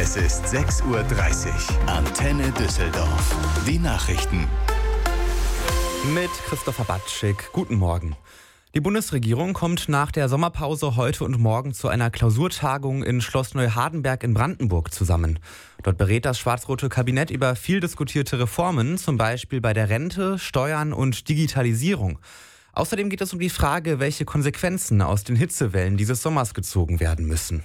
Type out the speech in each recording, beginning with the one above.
Es ist 6:30 Uhr. Antenne Düsseldorf. Die Nachrichten. Mit Christopher Batschik. Guten Morgen. Die Bundesregierung kommt nach der Sommerpause heute und morgen zu einer Klausurtagung in Schloss Neuhardenberg in Brandenburg zusammen. Dort berät das schwarz-rote Kabinett über viel diskutierte Reformen, zum Beispiel bei der Rente, Steuern und Digitalisierung. Außerdem geht es um die Frage, welche Konsequenzen aus den Hitzewellen dieses Sommers gezogen werden müssen.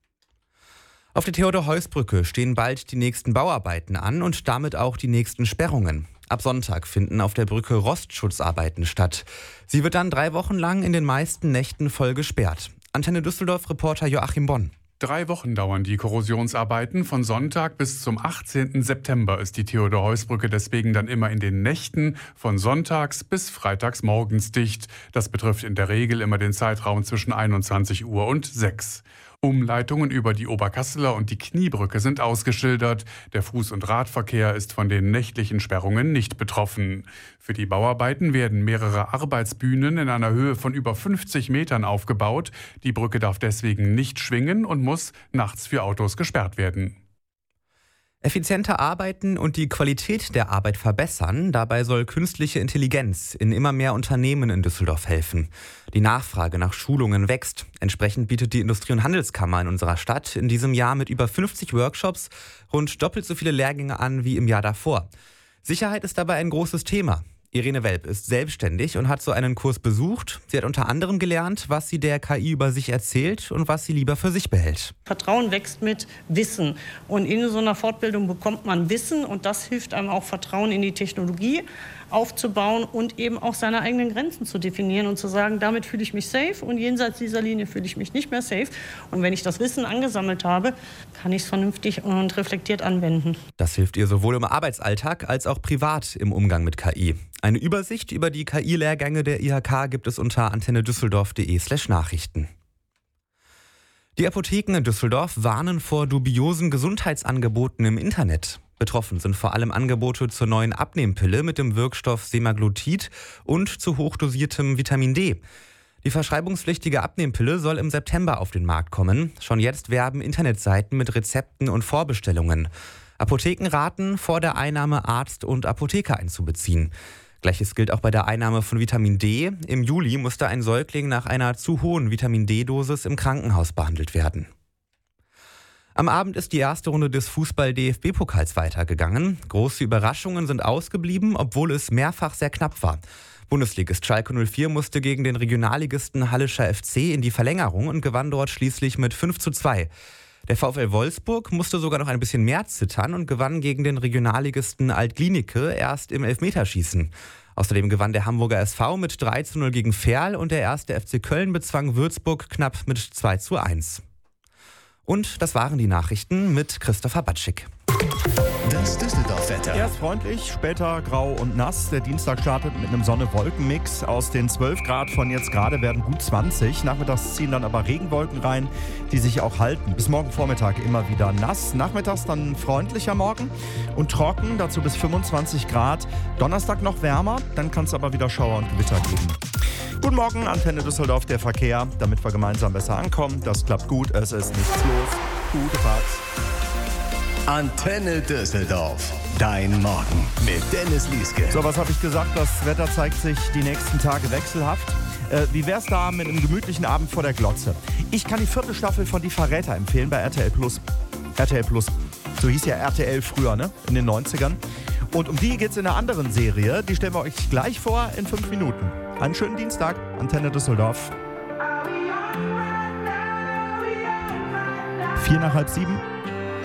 Auf der Theodor-Heuss-Brücke stehen bald die nächsten Bauarbeiten an und damit auch die nächsten Sperrungen. Ab Sonntag finden auf der Brücke Rostschutzarbeiten statt. Sie wird dann 3 Wochen lang in den meisten Nächten voll gesperrt. Antenne Düsseldorf-Reporter Joachim Bonn. 3 Wochen dauern die Korrosionsarbeiten. Von Sonntag bis zum 18. September ist die Theodor-Heuss-Brücke deswegen dann immer in den Nächten von sonntags bis freitags morgens dicht. Das betrifft in der Regel immer den Zeitraum zwischen 21 Uhr und 6. Umleitungen über die Oberkasseler und die Kniebrücke sind ausgeschildert. Der Fuß- und Radverkehr ist von den nächtlichen Sperrungen nicht betroffen. Für die Bauarbeiten werden mehrere Arbeitsbühnen in einer Höhe von über 50 Metern aufgebaut. Die Brücke darf deswegen nicht schwingen und muss nachts für Autos gesperrt werden. Effizienter arbeiten und die Qualität der Arbeit verbessern. Dabei soll künstliche Intelligenz in immer mehr Unternehmen in Düsseldorf helfen. Die Nachfrage nach Schulungen wächst. Entsprechend bietet die Industrie- und Handelskammer in unserer Stadt in diesem Jahr mit über 50 Workshops rund doppelt so viele Lehrgänge an wie im Jahr davor. Sicherheit ist dabei ein großes Thema. Irene Welp ist selbstständig und hat so einen Kurs besucht. Sie hat unter anderem gelernt, was sie der KI über sich erzählt und was sie lieber für sich behält. Vertrauen wächst mit Wissen. Und in so einer Fortbildung bekommt man Wissen und das hilft einem auch, Vertrauen in die Technologie aufzubauen und eben auch seine eigenen Grenzen zu definieren und zu sagen, damit fühle ich mich safe und jenseits dieser Linie fühle ich mich nicht mehr safe. Und wenn ich das Wissen angesammelt habe, kann ich es vernünftig und reflektiert anwenden. Das hilft ihr sowohl im Arbeitsalltag als auch privat im Umgang mit KI. Eine Übersicht über die KI-Lehrgänge der IHK gibt es unter antennedüsseldorf.de/Nachrichten. Die Apotheken in Düsseldorf warnen vor dubiosen Gesundheitsangeboten im Internet. Betroffen sind vor allem Angebote zur neuen Abnehmpille mit dem Wirkstoff Semaglutid und zu hochdosiertem Vitamin D. Die verschreibungspflichtige Abnehmpille soll im September auf den Markt kommen. Schon jetzt werben Internetseiten mit Rezepten und Vorbestellungen. Apotheken raten, vor der Einnahme Arzt und Apotheker einzubeziehen. Gleiches gilt auch bei der Einnahme von Vitamin D. Im Juli musste ein Säugling nach einer zu hohen Vitamin D-Dosis im Krankenhaus behandelt werden. Am Abend ist die erste Runde des Fußball-DFB-Pokals weitergegangen. Große Überraschungen sind ausgeblieben, obwohl es mehrfach sehr knapp war. Bundesligist Schalke 04 musste gegen den Regionalligisten Hallischer FC in die Verlängerung und gewann dort schließlich mit 5:2. Der VfL Wolfsburg musste sogar noch ein bisschen mehr zittern und gewann gegen den Regionalligisten Alt-Glienicke erst im Elfmeterschießen. Außerdem gewann der Hamburger SV mit 3:0 gegen Verl und der 1. FC Köln bezwang Würzburg knapp mit 2:1. Und das waren die Nachrichten mit Christopher Batschik. Das Düsseldorf-Wetter. Erst freundlich, später grau und nass. Der Dienstag startet mit einem Sonne-Wolken-Mix. Aus den 12 Grad von jetzt gerade werden gut 20. Nachmittags ziehen dann aber Regenwolken rein, die sich auch halten. Bis morgen Vormittag immer wieder nass. Nachmittags dann freundlicher Morgen und trocken, dazu bis 25 Grad. Donnerstag noch wärmer, dann kann es aber wieder Schauer und Gewitter geben. Guten Morgen, Antenne Düsseldorf, der Verkehr. Damit wir gemeinsam besser ankommen, das klappt gut, es ist nichts los. Gute Fahrt. Antenne Düsseldorf. Dein Morgen mit Dennis Lieske. So, was habe ich gesagt? Das Wetter zeigt sich die nächsten Tage wechselhaft. Wie wär's da mit einem gemütlichen Abend vor der Glotze? Ich kann die 4. Staffel von Die Verräter empfehlen bei RTL Plus. RTL Plus. So hieß ja RTL früher, ne? In den 90ern. Und um die geht's in einer anderen Serie. Die stellen wir euch gleich vor in 5 Minuten. Einen schönen Dienstag. Antenne Düsseldorf. 6:45.